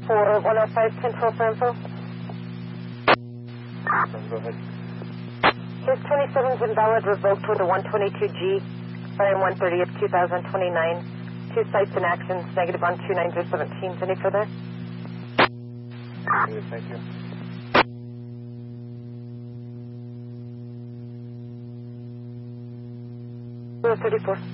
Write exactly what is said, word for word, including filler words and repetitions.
For one oh five Control for info. Go ahead. His twenty-seven's invalid, revoked with a one twenty-two G, starting one thirtieth, two thousand twenty-nine. Two sites and actions, negative on two nine zero seventeen. Any further? Okay, thank you. zero thirty-four.